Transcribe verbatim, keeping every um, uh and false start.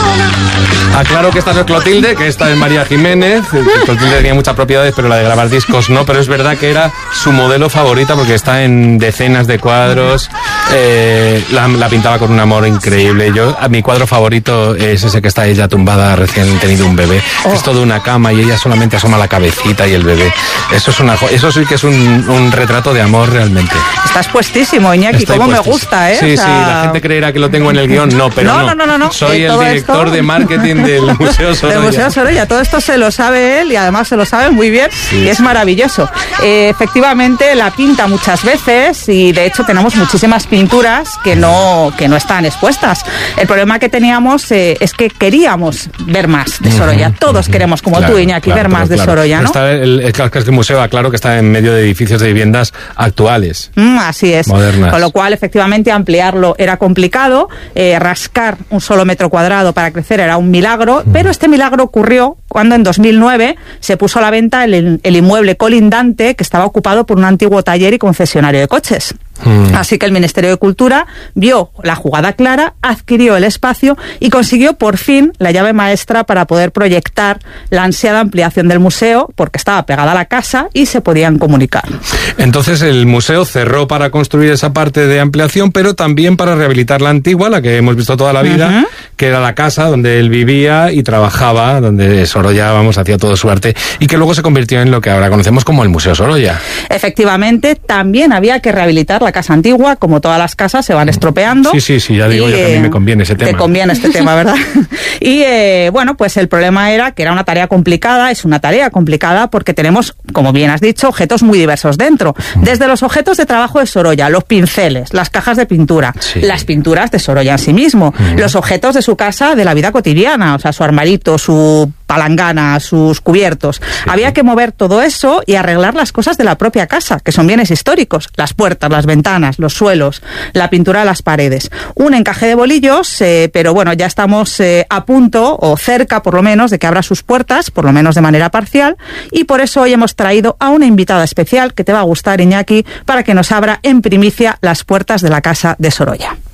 Aclaro que esta no es Clotilde, que esta es María Jiménez. Clotilde tenía muchas propiedades, pero la de grabar discos no. Pero es verdad que era su modelo favorita porque está en decenas de cuadros. Eh, la, la pintaba con un amor increíble. Yo, a mi cuadro favorito es ese que está ella tumbada, recién tenido un bebé. Oh. Es todo una cama y ella solamente asoma la cabecita y el bebé. Eso es una, eso sí que es un, un retrato de amor realmente. Estás puestísimo, Iñaki. Estoy cómo puestísimo. Me gusta, ¿eh? Sí, o sea... sí, la gente creerá que lo tengo en el guión. No, pero no. No, no, no, no. Soy eh, el director esto... de marketing del Museo Sorolla. Del Museo Sorolla. Todo esto se lo sabe él y además se lo sabe muy bien sí. y es maravilloso. Eh, efectivamente, la pinta muchas veces y de hecho tenemos muchísimas pinturas que no, que no están expuestas. El problema que teníamos eh, es que queríamos ver más de Sorolla. Todos uh-huh. queremos, como claro, tú, Iñaki, claro, ver más de claro. Sorolla, ¿no? Está el, el, el, el museo, claro que está en medio de edificios de viviendas actuales. Mm, así es. Modernas. Con lo cual, efectivamente, ampliarlo era complicado. Eh, rascar un solo metro cuadrado para crecer era un milagro, mm. pero este milagro ocurrió cuando en dos mil nueve se puso a la venta el, el inmueble colindante que estaba ocupado por un antiguo taller y concesionario de coches. Mm. Así que el Ministerio de Cultura vio la jugada clara, adquirió el espacio y consiguió por fin la llave maestra para poder proyectar la ansiada ampliación del museo, porque estaba pegada a la casa y se podían comunicar. Entonces el museo cerró para construir esa parte de ampliación, pero también para rehabilitar la antigua, la que hemos visto toda la vida, uh-huh. que era la casa donde él vivía y trabajaba, donde Sorolla, vamos, hacía todo su arte, y que luego se convirtió en lo que ahora conocemos como el Museo Sorolla. Efectivamente, también había que rehabilitar la casa antigua, como todas las casas se van estropeando. Sí, sí, sí, ya digo y, yo que a mí me conviene ese tema. Te conviene este tema, ¿verdad? Y eh, bueno, pues el problema era que era una tarea complicada, es una tarea complicada porque tenemos, como bien has dicho, objetos muy diversos dentro. Desde los objetos de trabajo de Sorolla, los pinceles, las cajas de pintura, sí. las pinturas de Sorolla en sí mismo, uh-huh. los objetos de su casa de la vida cotidiana, o sea, su armarito, su palangana, sus cubiertos. Sí. Había que mover todo eso y arreglar las cosas de la propia casa, que son bienes históricos, las puertas, las ventanas, los suelos, la pintura de las paredes. Un encaje de bolillos, eh, pero bueno, ya estamos eh, a punto, o cerca por lo menos, de que abra sus puertas, por lo menos de manera parcial, y por eso hoy hemos traído a una invitada especial que te va a gustar, Iñaki, para que nos abra en primicia las puertas de la casa de Sorolla.